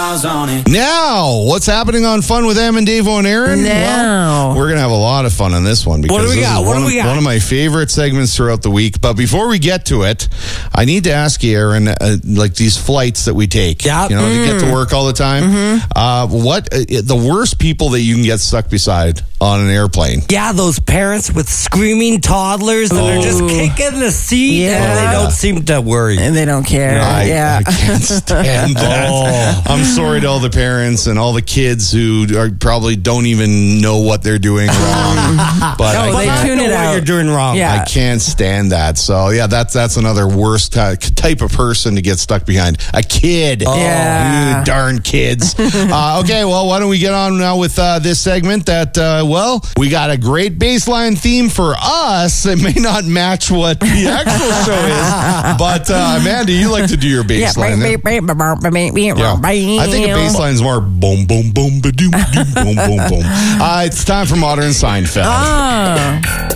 miles on it. Now, what's happening on Fun with Em and Davo and Aaron? Now. Well, we're going to have a lot of fun on this one because What do we this got? is What do we got? one of my favorite segments throughout the week. But before we get to it, I need to ask you, Aaron, like these flights that we take, Yep. to get to work all the time, what the worst people that you can get stuck beside on an airplane? Yeah, those parents with screaming toddlers that are just kicking the seat and they don't seem to worry. And they don't care. I can't stand that. I'm sorry to all the parents and all the kids who probably don't even know what they're doing wrong. But they tune it what out. you're doing wrong. Yeah. I can't stand that. So yeah, that's another worst type of person to get stuck behind. A kid. Yeah. You darn kids. Okay, well, why don't we get on now with this segment that, we got a great baseline theme for us. It may not match what the actual show is, but Amanda, you like to do your baseline. I think a baseline is more boom, boom, boom, ba-doom, ba-doom, boom, boom, boom. It's time for Modern Seinfeld.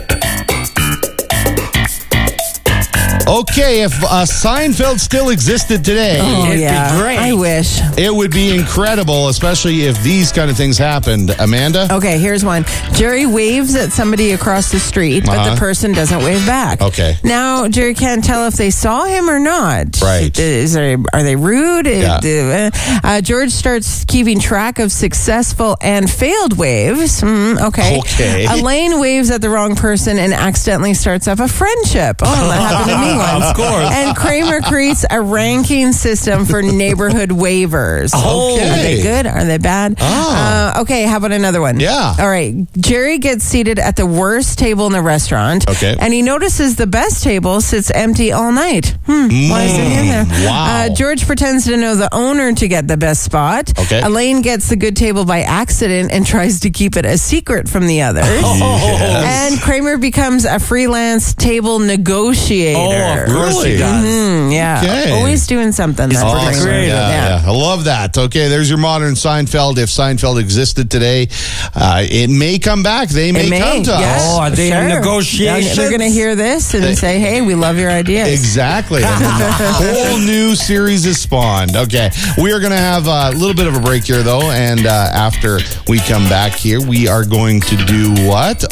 Okay, if Seinfeld still existed today, It'd be great. I wish. it would be incredible, especially if these kind of things happened. Amanda? Okay, here's one. Jerry waves at somebody across the street, but the person doesn't wave back. Okay. Now, Jerry can't tell if they saw him or not. Right. Are they rude? Yeah. George starts keeping track of successful and failed waves. Okay. Elaine waves at the wrong person and accidentally starts up a friendship. Oh, that happened to me once. Of course. And Kramer creates a ranking system for neighborhood waivers. Okay. Are they good? Are they bad? Okay, how about another one? Yeah. All right. Jerry gets seated at the worst table in the restaurant. Okay. And he notices the best table sits empty all night. Why is it in there? Wow. George pretends to know the owner to get the best spot. Okay. Elaine gets the good table by accident and tries to keep it a secret from the others. And Kramer becomes a freelance table negotiator. Of course he does. Yeah. Okay. Always doing something. That's Awesome. Kramer. Yeah. I love that. Okay, there's your Modern Seinfeld. If Seinfeld existed today, it may come back. They may come to yes. us. Oh, are they in negotiations? They're going to hear this and say, hey, we love your ideas. Exactly. And then a whole new series is spawned. Okay. We are going to have a little bit of a break here, though. And after we come back here, we are going to do what?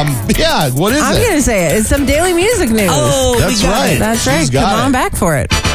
What is I'm it? going to say it. It's some daily music news. Oh, That's right. That's right. She's got Come on it. back for it.